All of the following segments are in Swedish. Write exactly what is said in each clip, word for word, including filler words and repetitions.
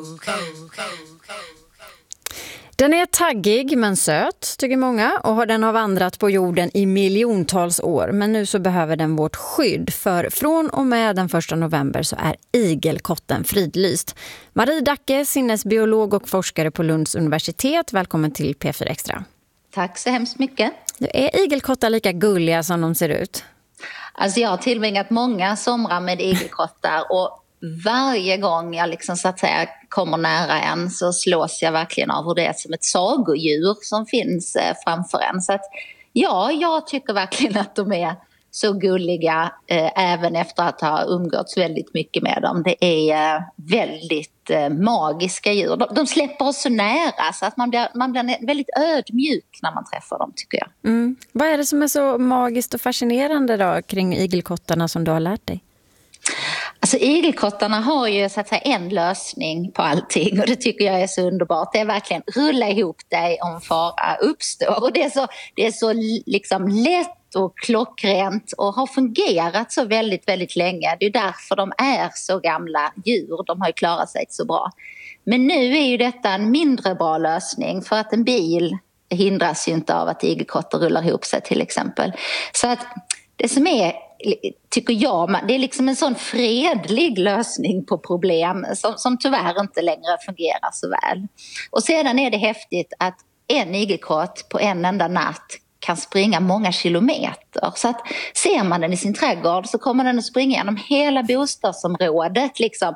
Den är taggig men söt, tycker många, och den har vandrat på jorden i miljontals år. Men nu så behöver den vårt skydd, för från och med den första november så är igelkotten fridlyst. Marie Dacke, sinnesbiolog och forskare på Lunds universitet. Välkommen till P fyra Extra. Tack så hemskt mycket. Är igelkottar lika gulliga som de ser ut? Alltså jag har tillbringat många somrar med igelkottar, och varje gång jag liksom så att säga kommer nära en så slås jag verkligen av hur det är som ett sagodjur som finns framför en. Så att ja, jag tycker verkligen att de är så gulliga eh, även efter att ha umgåtts väldigt mycket med dem. Det är eh, väldigt eh, magiska djur. De, de släpper oss så nära så att man blir, man blir väldigt ödmjuk när man träffar dem, tycker jag. Mm. Vad är det som är så magiskt och fascinerande då kring igelkottarna som du har lärt dig? Alltså igelkottarna har ju så att säga en lösning på allting, och det tycker jag är så underbart. Det är verkligen rulla ihop dig om fara uppstår, och det är så, det är så liksom lätt och klockrent och har fungerat så väldigt, väldigt länge. Det är därför de är så gamla djur. De har ju klarat sig så bra. Men nu är ju detta en mindre bra lösning, för att en bil hindras ju inte av att igelkottar rullar ihop sig till exempel. Så att det som är, tycker jag, det är liksom en sån fredlig lösning på problem som, som tyvärr inte längre fungerar så väl. Och sedan är det häftigt att en igelkott på en enda natt kan springa många kilometer. Så att ser man den i sin trädgård så kommer den att springa genom hela bostadsområdet liksom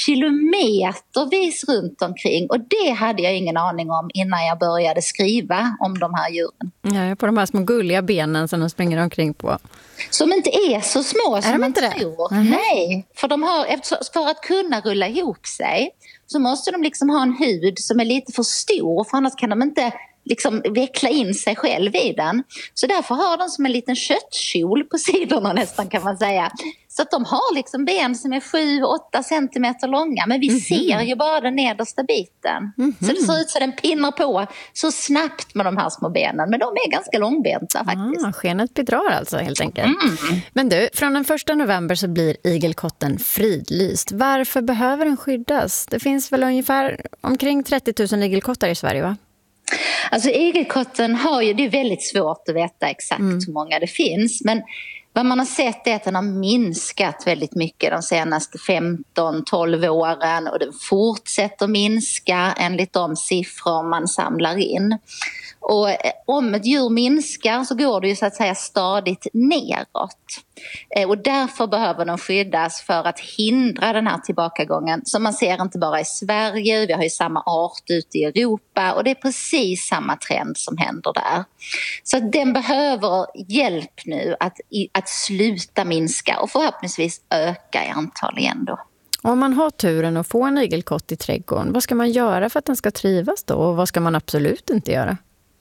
kilometervis runt omkring, och det hade jag ingen aning om innan jag började skriva om de här djuren. Ja, på de här små gulliga benen som de springer omkring på. Som inte är så små som är man inte tror. Mm-hmm. Nej, för, de har, för att kunna rulla ihop sig så måste de liksom ha en hud som är lite för stor, för annars kan de inte liksom veckla in sig själv i den. Så därför har de som en liten köttkjol på sidorna nästan, kan man säga. Så att de har liksom ben som är sju åtta centimeter långa, men vi mm-hmm. ser ju bara den nedersta biten. Mm-hmm. Så det ser ut så den pinnar på så snabbt med de här små benen, men de är ganska långbenta faktiskt. Ah, skenet bedrar alltså helt enkelt. Mm. Men du, från den första november så blir igelkotten fridlyst. Varför behöver den skyddas? Det finns väl ungefär omkring trettio tusen igelkottar i Sverige, va? Alltså igelkotten har ju, det är väldigt svårt att veta exakt mm. hur många det finns, men vad man har sett är att den har minskat väldigt mycket de senaste femton tolv åren, och den fortsätter minska enligt de siffror man samlar in. Och om ett djur minskar så går det ju så att säga stadigt neråt. Och därför behöver de skyddas för att hindra den här tillbakagången som man ser inte bara i Sverige, vi har ju samma art ute i Europa, och det är precis samma trend som händer där. Så den behöver hjälp nu att, att sluta minska och förhoppningsvis öka i antal igen då. Om man har turen att få en igelkott i trädgården, vad ska man göra för att den ska trivas då, och vad ska man absolut inte göra?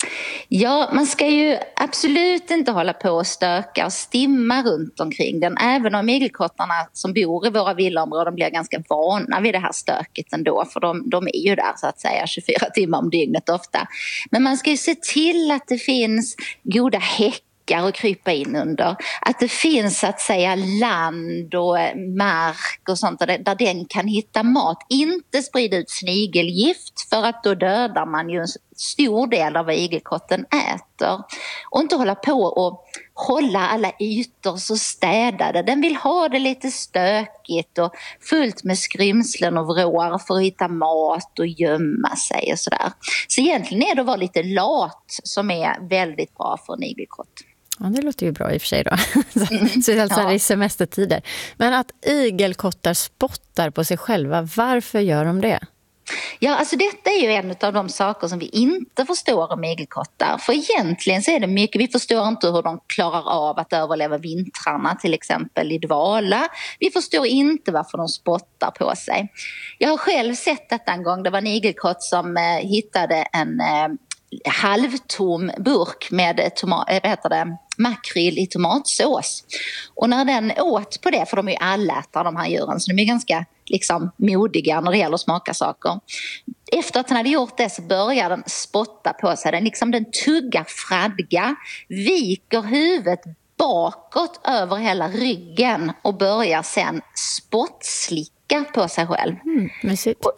Ja, man ska ju absolut inte hålla på och stöka och stimma runt omkring den, även om igelkottarna som bor i våra villaområden blir ganska vana vid det här stöket ändå, för de, de är ju där så att säga tjugofyra timmar om dygnet ofta. Men man ska ju se till att det finns goda häckar och krypa in under. Att det finns så att säga land och mark och sånt där, där den kan hitta mat. Inte sprida ut snigelgift, för att då dödar man ju en stor del av vad igelkotten äter. Och inte hålla på och hålla alla ytor så städade. Den vill ha det lite stökigt och fullt med skrymslen och vrår för att hitta mat och gömma sig och sådär. Så egentligen är det att vara lite lat som är väldigt bra för en igelkott. Ja, det låter ju bra i och för sig då. Mm. Så alltså ja. I semestertider. Men att igelkottar spottar på sig själva, varför gör de det? Ja, alltså detta är ju en av de saker som vi inte förstår om igelkottar. För egentligen så är det mycket, vi förstår inte hur de klarar av att överleva vintrarna till exempel i dvala. Vi förstår inte varför de spottar på sig. Jag har själv sett detta en gång, det var en igelkott som eh, hittade en eh, halvtom burk med toma- äh, vad heter det? makrill i tomatsås. Och när den åt på det, för de är ju allätare de här djuren, så de är ganska liksom modiga när det gäller att smaka saker. Efter att den hade gjort det så börjar den spotta på sig. Den, liksom, den tuggar fradga, viker huvudet bakåt över hela ryggen och börjar sen spottslicka på sig själv. Mm, mysigt. Och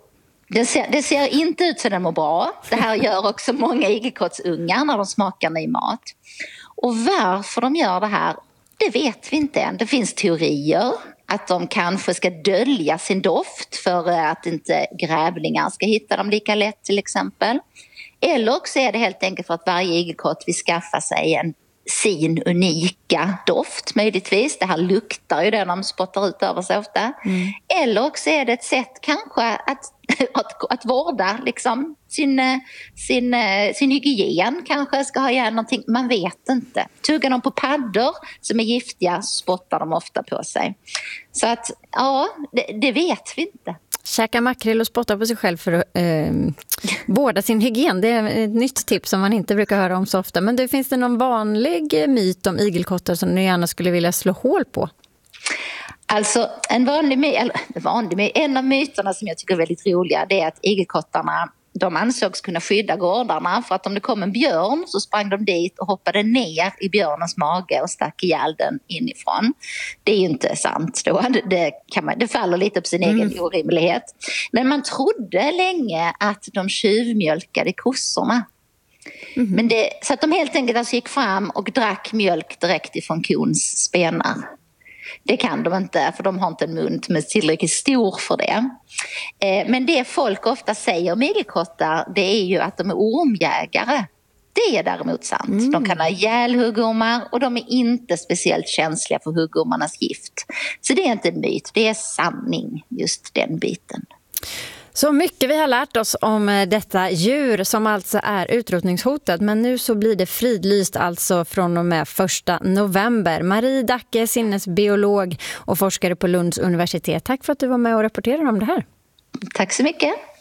Det ser, det ser inte ut som den mår bra. Det här gör också många igelkottsungar när de smakar ny mat. Och varför de gör det här, det vet vi inte än. Det finns teorier att de kanske ska dölja sin doft för att inte grävlingar ska hitta dem lika lätt till exempel. Eller också är det helt enkelt för att varje igelkott vill skaffa sig en sin unika doft möjligtvis. Det här luktar ju det de spottar ut över sig ofta. Mm. Eller också är det ett sätt kanske att, att, att vårda liksom, sin, sin, sin hygien. Kanske ska ha igen någonting, man vet inte. Tuggar de på paddor som är giftiga så spottar de ofta på sig. Så att ja, det, det vet vi inte. Käka makrill och spotta på sig själv för att eh, vårda sin hygien. Det är ett nytt tips som man inte brukar höra om så ofta. Men det, finns det någon vanlig myt om igelkottar som du gärna skulle vilja slå hål på? Alltså en vanlig my- eller, vanlig my- en av myterna som jag tycker är väldigt roliga, det är att igelkottarna, de ansågs kunna skydda gårdarna för att om det kom en björn så sprang de dit och hoppade ner i björnens mage och stack ihjäl den inifrån. Det är ju inte sant då. Det, kan man, det faller lite på sin mm. egen orimlighet. Men man trodde länge att de tjuvmjölkade kossorna. Mm. Men det, så att de helt enkelt alltså gick fram och drack mjölk direkt ifrån kons spenar. Det kan de inte för de har inte en mun som är tillräckligt stor för det. Eh, men det folk ofta säger om igelkottar, det är ju att de är ormjägare. Det är däremot sant. Mm. De kan ha ihjälhuggormar och de är inte speciellt känsliga för huggormarnas gift. Så det är inte en myt, det är sanning just den biten. Så mycket vi har lärt oss om detta djur som alltså är utrotningshotat, men nu så blir det fridlyst alltså från och med första november. Marie Dacke, sinnesbiolog och forskare på Lunds universitet. Tack för att du var med och rapporterade om det här. Tack så mycket.